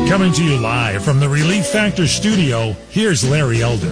Coming to you live from the Relief Factor studio, here's Larry Elder.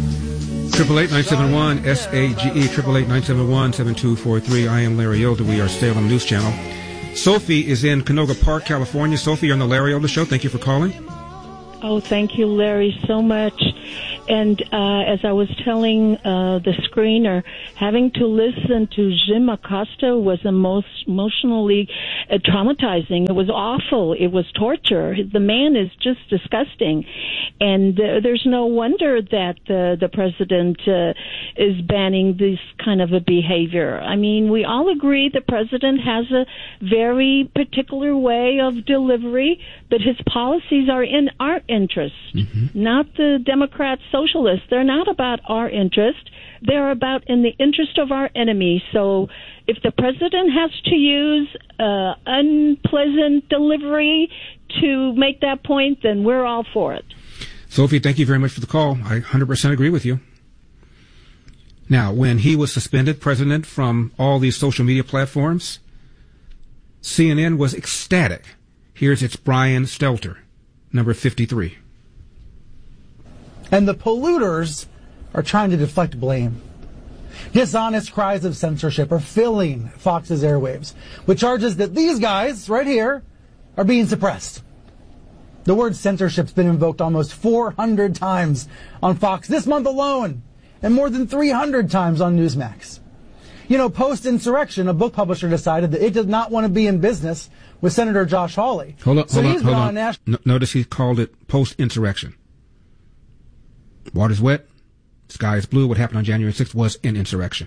888-971-SAGE, 888-971-7243. I am Larry Elder. We are Salem News Channel. Sophie is in Canoga Park, California. Sophie, you're on the Larry Elder Show. Thank you for calling. Oh, thank you, Larry, so much. And as I was telling the screener, having to listen to Jim Acosta was emotionally traumatizing. It was awful. It was torture. The man is just disgusting. And there's no wonder that the president is banning this kind of a behavior. I mean, we all agree the president has a very particular way of delivery, but his policies are in our interest, not the Democrats, socialists. They're not about our interest. They're about in the interest of our enemy. So if the president has to use unpleasant delivery to make that point, then we're all for it. Sophie, thank you very much for the call. I 100% agree with you. Now, when he was suspended, president, from all these social media platforms, CNN was ecstatic. Here's its Brian Stelter, number 53. And the polluters are trying to deflect blame. Dishonest cries of censorship are filling Fox's airwaves with charges that these guys right here are being suppressed. The word censorship's been invoked almost 400 times on Fox this month alone, and more than 300 times on Newsmax. You know, post-insurrection, a book publisher decided that it did not want to be in business with Senator Josh Hawley. Hold on. Notice he called it post-insurrection. Water's wet, sky is blue. What happened on January 6th was an insurrection.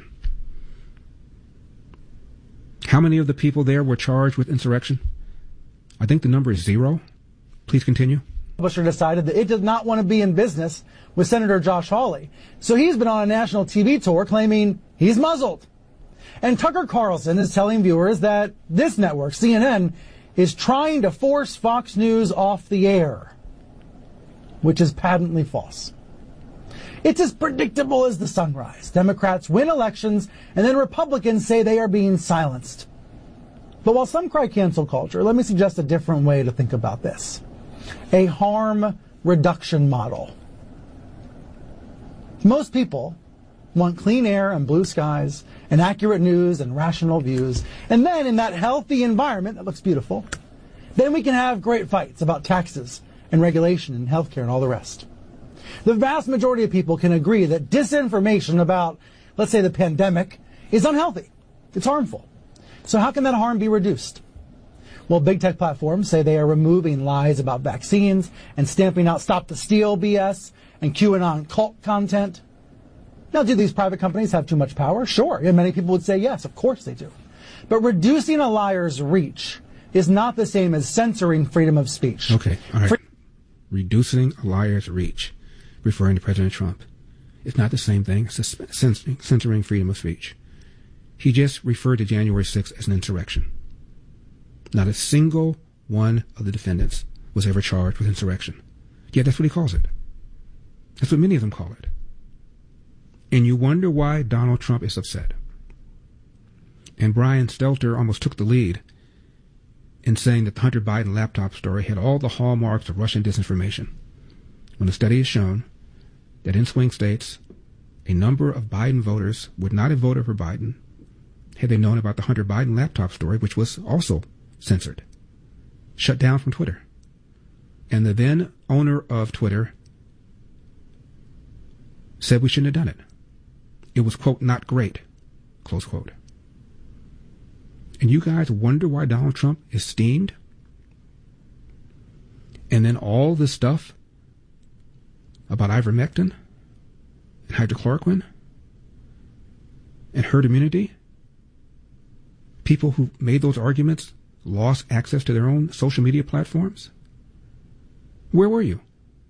How many of the people there were charged with insurrection? I think the number is 0. Please continue. Publisher decided that it did not want to be in business with Senator Josh Hawley. So he's been on a national TV tour claiming he's muzzled. And Tucker Carlson is telling viewers that this network, CNN, is trying to force Fox News off the air, which is patently false. It's as predictable as the sunrise. Democrats win elections, and then Republicans say they are being silenced. But while some cry cancel culture, let me suggest a different way to think about this. A harm reduction model. Most people want clean air and blue skies and accurate news and rational views. And then in that healthy environment that looks beautiful, then we can have great fights about taxes and regulation and healthcare and all the rest. The vast majority of people can agree that disinformation about, let's say, the pandemic is unhealthy. It's harmful. So how can that harm be reduced? Well, big tech platforms say they are removing lies about vaccines and stamping out Stop the Steal BS and QAnon cult content. Now, do these private companies have too much power? Sure. And many people would say yes, of course they do. But reducing a liar's reach is not the same as censoring freedom of speech. Okay, all right. Reducing a liar's reach, referring to President Trump, is not the same thing as censoring freedom of speech. He just referred to January 6th as an insurrection. Not a single one of the defendants was ever charged with insurrection. Yet that's what he calls it. That's what many of them call it. And you wonder why Donald Trump is upset. And Brian Stelter almost took the lead in saying that the Hunter Biden laptop story had all the hallmarks of Russian disinformation, when the study has shown that in swing states, a number of Biden voters would not have voted for Biden had they known about the Hunter Biden laptop story, which was also censored, shut down from Twitter. And the then owner of Twitter said we shouldn't have done it. It was, quote, not great, close quote. And you guys wonder why Donald Trump is steamed? And then all this stuff about ivermectin and hydrochloroquine and herd immunity, people who made those arguments lost access to their own social media platforms? Where were you?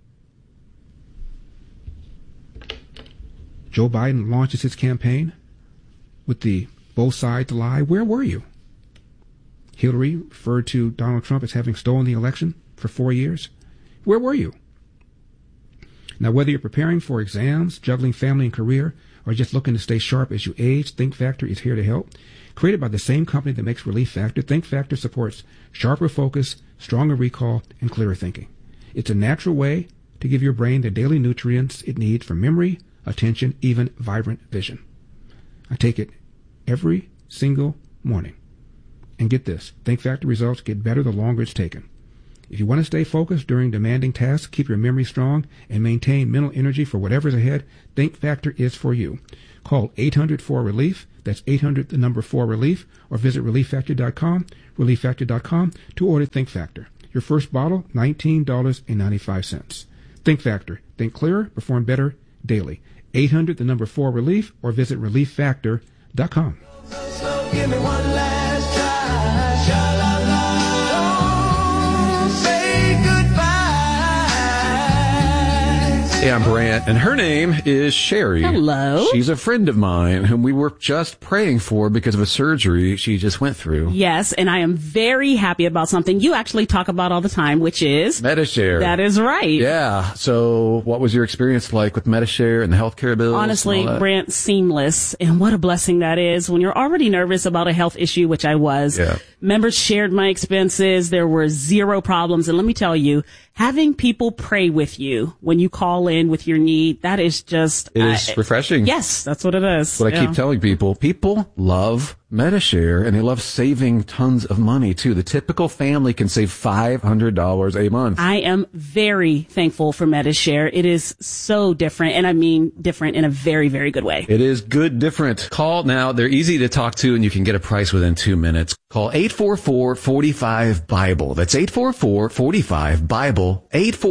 Joe Biden launches his campaign with the both sides lie. Where were you? Hillary referred to Donald Trump as having stolen the election for 4 years. Where were you? Now, whether you're preparing for exams, juggling family and career, or just looking to stay sharp as you age, Think Factor is here to help. Created by the same company that makes Relief Factor, Think Factor supports sharper focus, stronger recall, and clearer thinking. It's a natural way to give your brain the daily nutrients it needs for memory, attention, even vibrant vision. I take it every single morning. And get this, Think Factor results get better the longer it's taken. If you want to stay focused during demanding tasks, keep your memory strong, and maintain mental energy for whatever's ahead, Think Factor is for you. Call 800-4RELIEF, that's 800-4RELIEF, or visit ReliefFactor.com, ReliefFactor.com, to order Think Factor. Your first bottle, $19.95. Think Factor. Think clearer, perform better daily. 800-4RELIEF, or visit ReliefFactor.com. So give me one last try. Sha-la-la. Don't say goodbye. Hey, I'm Brant, and her name is Sherry. Hello. She's a friend of mine whom we were just praying for because of a surgery she just went through. Yes, and I am very happy about something you actually talk about all the time, which is Medi-Share. That is right. Yeah. So what was your experience like with Medi-Share and the healthcare bills? Honestly, Brant, seamless. And what a blessing that is when you're already nervous about a health issue, which I was. Yeah. Members shared my expenses. There were zero problems. And let me tell you, having people pray with you when you call in with your need, that is just... It is refreshing. Yes, that's what it is. That's what I keep telling people. People love Medi-Share, and they love saving tons of money, too. The typical family can save $500 a month. I am very thankful for Medi-Share. It is so different, and I mean different in a very, very good way. It is good, different. Call now. They're easy to talk to, and you can get a price within 2 minutes. Call 844-45-BIBLE. That's 844-45-BIBLE.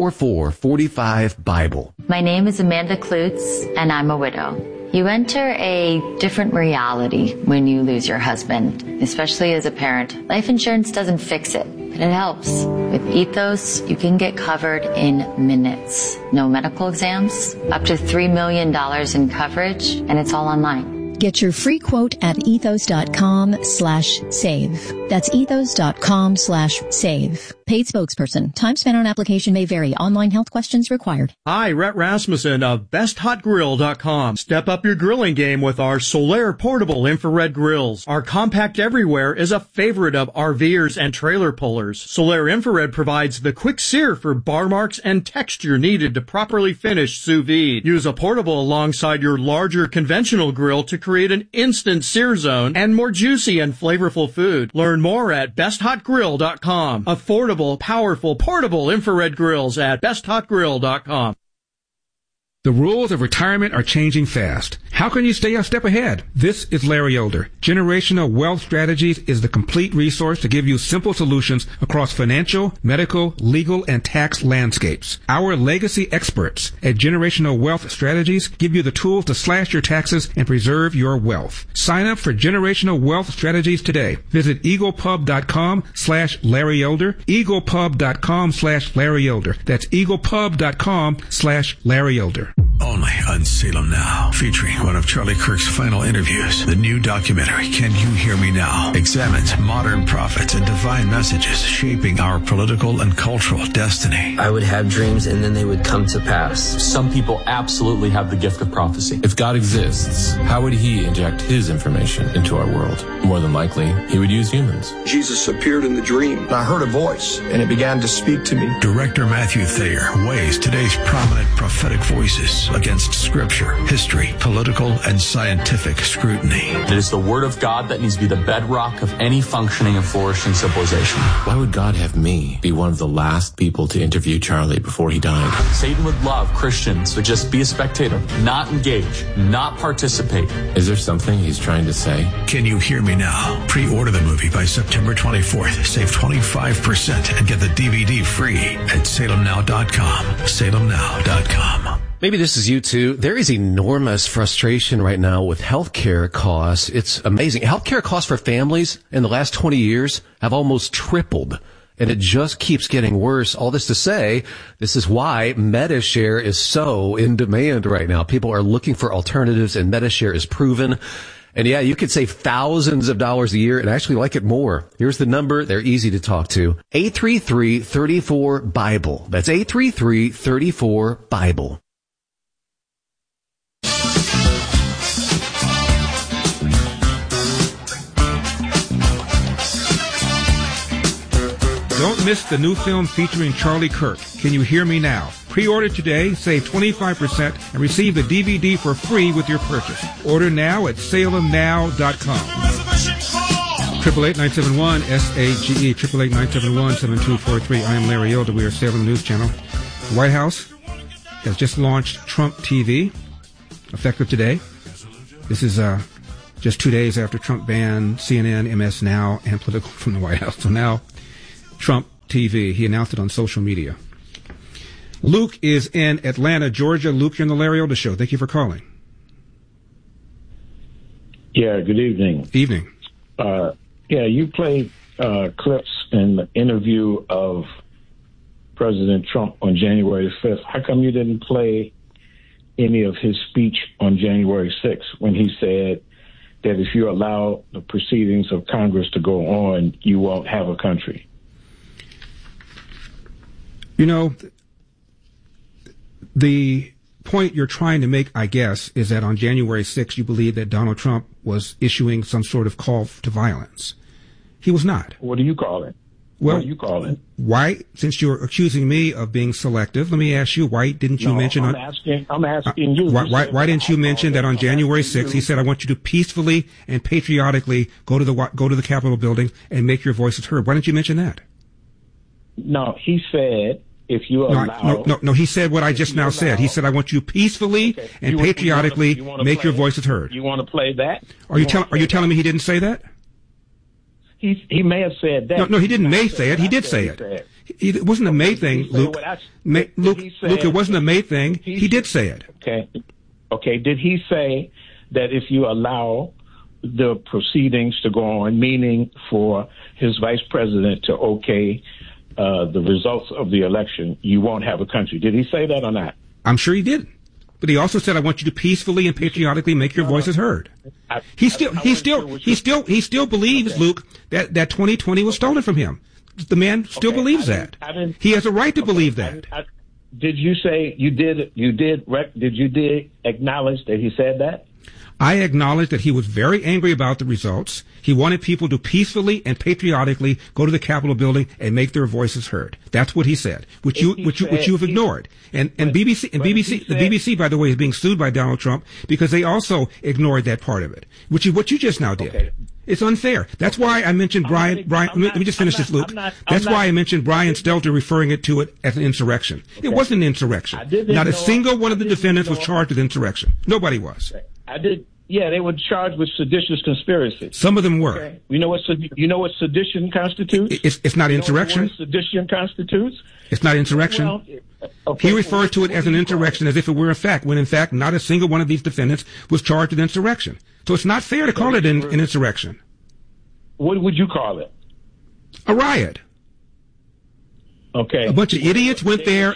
844-45-BIBLE. My name is Amanda Klutz, and I'm a widow. You enter a different reality when you lose your husband, especially as a parent. Life insurance doesn't fix it, but it helps. With Ethos, you can get covered in minutes. No medical exams, up to $3 million in coverage, and it's all online. Get your free quote at ethos.com/save. That's ethos.com/save. Paid spokesperson. Time spent on application may vary. Online health questions required. Hi, Rhett Rasmussen of BestHotGrill.com. Step up your grilling game with our Solaire portable infrared grills. Our compact everywhere is a favorite of RVers and trailer pullers. Solaire infrared provides the quick sear for bar marks and texture needed to properly finish sous vide. Use a portable alongside your larger conventional grill to create an instant sear zone and more juicy and flavorful food. Learn more at BestHotGrill.com. Affordable, powerful, portable infrared grills at BestHotGrill.com. The rules of retirement are changing fast. How can you stay a step ahead? This is Larry Elder. Generational Wealth Strategies is the complete resource to give you simple solutions across financial, medical, legal, and tax landscapes. Our legacy experts at Generational Wealth Strategies give you the tools to slash your taxes and preserve your wealth. Sign up for Generational Wealth Strategies today. Visit eaglepub.com/Larry Elder, eaglepub.com/Larry Elder. That's eaglepub.com/Larry Elder. Only on Salem Now, featuring one of Charlie Kirk's final interviews. The new documentary, Can You Hear Me Now?, examines modern prophets and divine messages shaping our political and cultural destiny. I would have dreams and then they would come to pass. Some people absolutely have the gift of prophecy. If God exists, how would he inject his information into our world? More than likely, he would use humans. Jesus appeared in the dream. I heard a voice, and it began to speak to me. Director Matthew Thayer weighs today's prominent prophetic voices against scripture, history, political, and scientific scrutiny. It is the word of God that needs to be the bedrock of any functioning and flourishing civilization. Why would God have me be one of the last people to interview Charlie before he died? Satan would love Christians to just be a spectator, not engage, not participate. Is there something he's trying to say? Can You Hear Me Now? Pre-order the movie by September 24th. Save 25% and get the DVD free at salemnow.com. salemnow.com. Maybe this is you too. There is enormous frustration right now with healthcare costs. It's amazing. Healthcare costs for families in the last 20 years have almost tripled. And it just keeps getting worse. All this to say, this is why Medi-Share is so in demand right now. People are looking for alternatives, and Medi-Share is proven. And yeah, you could save thousands of dollars a year and actually like it more. Here's the number. They're easy to talk to. 833-34-BIBLE. That's 833-34-BIBLE. Don't miss the new film featuring Charlie Kirk, Can You Hear Me Now? Pre-order today, save 25%, and receive the DVD for free with your purchase. Order now at salemnow.com. 888-971-SAGE, 888-971-7243. I am Larry Elder. We are Salem News Channel. The White House has just launched Trump TV, effective today. This is just 2 days after Trump banned CNN, MS Now, and Politico from the White House. So now, Trump TV. He announced it on social media. Luke is in Atlanta, Georgia. Luke, you're on the Larry Elder Show. Thank you for calling. Yeah, good evening. Evening. You played clips in the interview of President Trump on January 5th. How come you didn't play any of his speech on January 6th when he said that if you allow the proceedings of Congress to go on, you won't have a country? You know, the point you're trying to make, I guess, is that on January 6th, you believe that Donald Trump was issuing some sort of call to violence. He was not. What do you call it? Well, what do you call it? Why, since you're accusing me of being selective, let me ask you, why didn't you mention... I'm asking you. Why didn't you mention that on January 6th, he said, I want you to peacefully and patriotically go to the Capitol building and make your voices heard? Why didn't you mention that? No, he said, if you allow... No, he said what I just now said. He said, I want you to peacefully and patriotically make your voices heard. You want to play that? Are you telling me he didn't say that? He may have said that. No, he didn't may say it. He did say it. It wasn't a may thing, Luke. Luke, it wasn't a may thing. He did say it. Okay. Did he say that if you allow the proceedings to go on, meaning for his vice president to okay the results of the election, you won't have a country? Did he say that or not? I'm sure he did. But he also said, I want you to peacefully and patriotically make your voices heard. He still believes, Luke, that 2020 was stolen from him. The man still believes that. He has a right to believe that. Did you say you did acknowledge that he said that? I acknowledge that he was very angry about the results. He wanted people to peacefully and patriotically go to the Capitol building and make their voices heard. That's what he said, which you've ignored. And the BBC, by the way, is being sued by Donald Trump because they also ignored that part of it, which is what you just now did. Okay. It's unfair. That's why I mentioned Brian. Let me just finish this, Luke. That's why I mentioned Brian Stelter referring to it as an insurrection. Okay. It wasn't an insurrection. Not a single one of the defendants was charged with insurrection. Nobody was. I did. Yeah, they were charged with seditious conspircy. Some of them were. Okay. You know what sedition constitutes? It's not insurrection. You know what sedition constitutes? It's not insurrection. Well, okay. He referred to it as an insurrection as if it were a fact, when in fact not a single one of these defendants was charged with insurrection. So it's not fair to call it an insurrection. What would you call it? A riot. Okay. A bunch of idiots went there.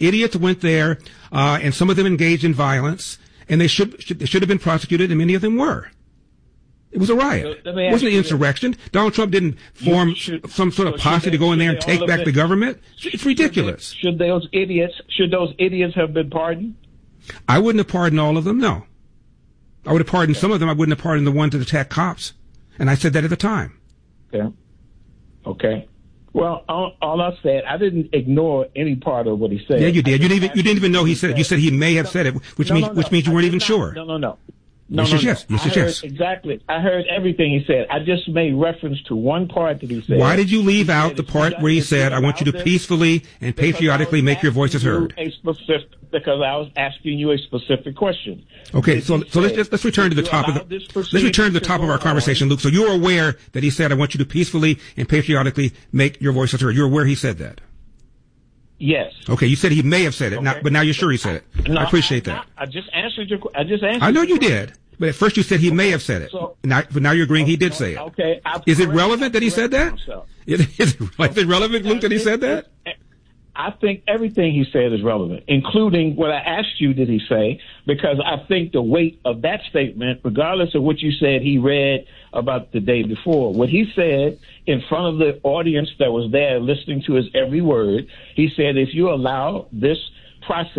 And some of them engaged in violence. And they should have been prosecuted, and many of them were. It was a riot. It wasn't an insurrection. Donald Trump didn't form some sort of posse to go in there and take back the government. It's ridiculous. Should those idiots have been pardoned? I wouldn't have pardoned all of them, no. I would have pardoned some of them. I wouldn't have pardoned the ones that attacked cops. And I said that at the time. Okay. Well, all I said, I didn't ignore any part of what he said. Yeah, you did. You didn't even know he said it. You said he may have said it, which means you weren't even sure. No. Yes. Exactly. I heard everything he said. I just made reference to one part that he said. Why did you leave out the part where he said, I want you to peacefully and patriotically make your voices heard? Because I was asking you a specific question. Okay, so let's return to the top of our conversation, Luke. So you're aware that he said, I want you to peacefully and patriotically make your voices heard. You're aware he said that? Yes. Okay, you said he may have said it, but now you're sure he said it. I appreciate that. I just answered your question. I know you did. But at first you said he may have said it. But now you're agreeing he did say it. Okay. Is it relevant that he said that? Is it relevant, Luke, that he said that? I think everything he said is relevant, including what I asked you did he say, because I think the weight of that statement, regardless of what you said he read about the day before, what he said in front of the audience that was there listening to his every word, he said, if you allow this process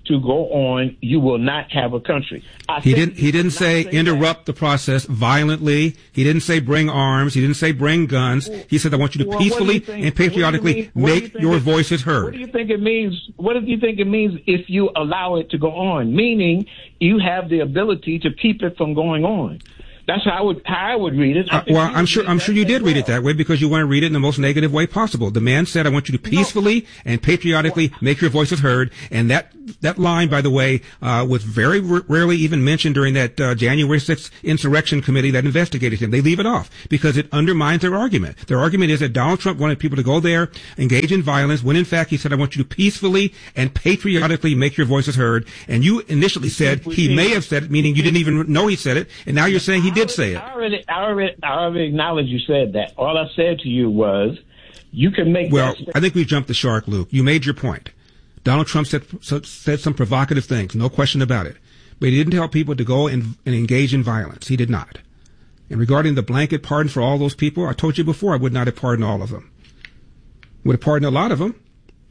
to go on, you will not have a country. He didn't say interrupt the process violently. He didn't say bring arms. He didn't say bring guns. He said, I want you to peacefully and patriotically make your voices heard. What do you think it means? What do you think it means if you allow it to go on? Meaning you have the ability to keep it from going on. That's how I would read it. I'm sure you did read it that way because you want to read it in the most negative way possible. The man said, I want you to peacefully and patriotically make your voices heard. And that line, by the way, was very rarely even mentioned during that January 6th insurrection committee that investigated him. They leave it off because it undermines their argument. Their argument is that Donald Trump wanted people to go there, engage in violence, when in fact he said, I want you to peacefully and patriotically make your voices heard. And you initially said he may have said it, meaning you didn't even know he said it. And now you're saying he did say it. I already acknowledge you said that. All I said to you was, you can make. Well, I think we jumped the shark, Luke. You made your point. Donald Trump said some provocative things, no question about it. But he didn't tell people to go and engage in violence. He did not. And regarding the blanket pardon for all those people, I told you before I would not have pardoned all of them. Would have pardoned a lot of them.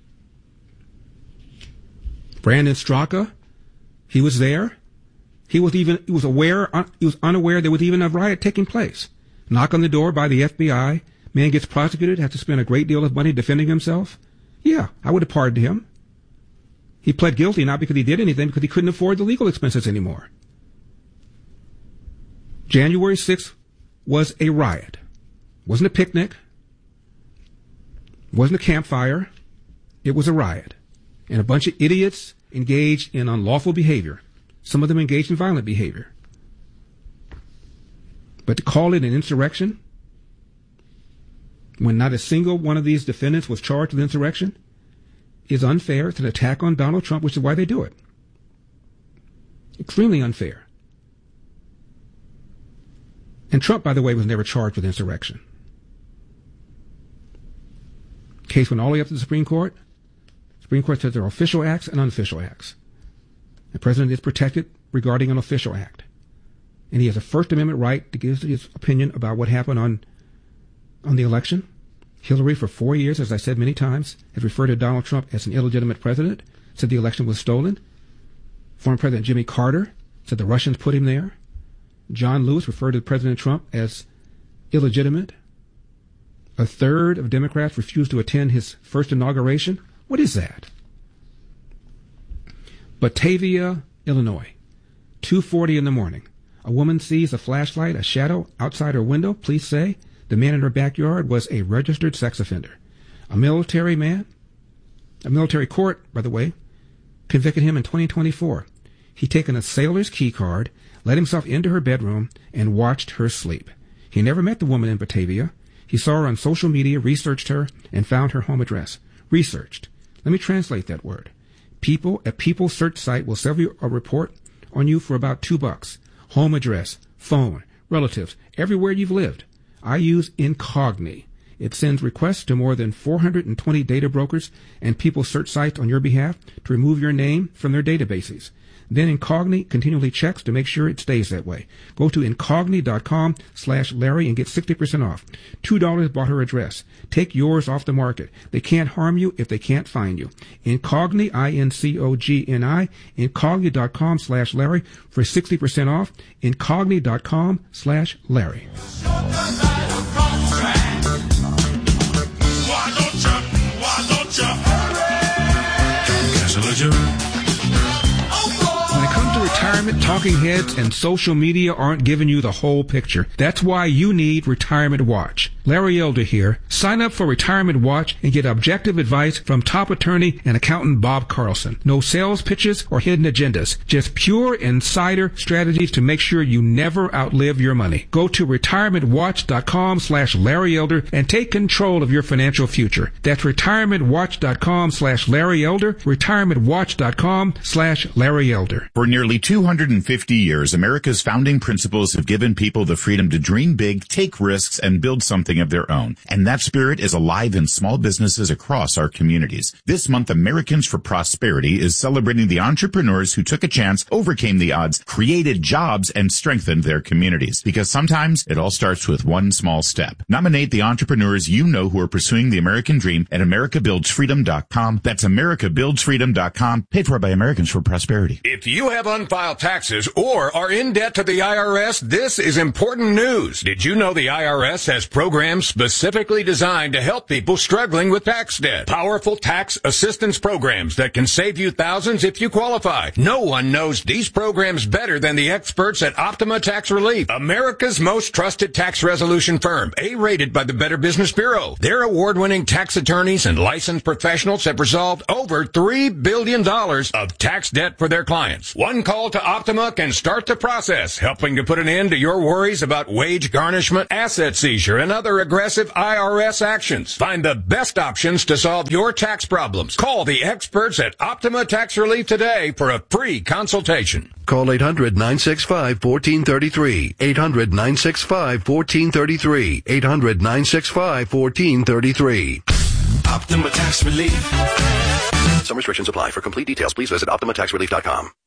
Brandon Straka, he was there. He was unaware there was even a riot taking place. Knock on the door by the FBI. Man gets prosecuted, has to spend a great deal of money defending himself. Yeah, I would have pardoned him. He pled guilty not because he did anything, because he couldn't afford the legal expenses anymore. January 6th was a riot. It wasn't a picnic. It wasn't a campfire. It was a riot. And a bunch of idiots engaged in unlawful behavior. Some of them engaged in violent behavior. But to call it an insurrection, when not a single one of these defendants was charged with insurrection, is unfair. It's an attack on Donald Trump, which is why they do it. Extremely unfair. And Trump, by the way, was never charged with insurrection. Case went all the way up to the Supreme Court. The Supreme Court said there are official acts and unofficial acts. The president is protected regarding an official act. And he has a First Amendment right to give his opinion about what happened on the election. Hillary, for 4 years, as I said many times, has referred to Donald Trump as an illegitimate president, said the election was stolen. Former President Jimmy Carter said the Russians put him there. John Lewis referred to President Trump as illegitimate. A third of Democrats refused to attend his first inauguration. What is that? Batavia, Illinois, 2:40 in the morning. A woman sees a flashlight, a shadow outside her window. Police say the man in her backyard was a registered sex offender. A military court, by the way, convicted him in 2024. He'd taken a sailor's key card, let himself into her bedroom, and watched her sleep. He never met the woman in Batavia. He saw her on social media, researched her, and found her home address. Researched. Let me translate that word. A people search site will sell you a report on you for about $2. Home address, phone, relatives, everywhere you've lived. I use Incogni. It sends requests to more than 420 data brokers and people search sites on your behalf to remove your name from their databases. Then Incogni continually checks to make sure it stays that way. Go to incogni.com/Larry and get 60% off. $2 bought her address. Take yours off the market. They can't harm you if they can't find you. Incogni, Incogni, incogni.com/Larry for 60% off. Incogni.com/Larry. When it comes to retirement, talking heads and social media aren't giving you the whole picture. That's why you need Retirement Watch. Larry Elder here. Sign up for Retirement Watch and get objective advice from top attorney and accountant Bob Carlson. No sales pitches or hidden agendas. Just pure insider strategies to make sure you never outlive your money. Go to retirementwatch.com/Larry Elder and take control of your financial future. That's retirementwatch.com/Larry Elder. Retirementwatch.com/Larry Elder. For nearly 250 years, America's founding principles have given people the freedom to dream big, take risks, and build something something of their own. And that spirit is alive in small businesses across our communities. This month, Americans for Prosperity is celebrating the entrepreneurs who took a chance, overcame the odds, created jobs, and strengthened their communities. Because sometimes it all starts with one small step. Nominate the entrepreneurs you know who are pursuing the American dream at AmericaBuildsFreedom.com. That's AmericaBuildsFreedom.com. Paid for by Americans for Prosperity. If you have unfiled taxes or are in debt to the IRS, this is important news. Did you know the IRS has programs specifically designed to help people struggling with tax debt? Powerful tax assistance programs that can save you thousands if you qualify. No one knows these programs better than the experts at Optima Tax Relief, America's most trusted tax resolution firm, A-rated by the Better Business Bureau. Their award-winning tax attorneys and licensed professionals have resolved over $3 billion of tax debt for their clients. One call to Optima can start the process, helping to put an end to your worries about wage garnishment, asset seizure, and other aggressive IRS actions. Find the best options to solve your tax problems. Call the experts at Optima Tax Relief today for a free consultation. Call 800-965-1433. 800-965-1433. 800-965-1433. Optima Tax Relief. Some restrictions apply. For complete details, please visit OptimaTaxRelief.com.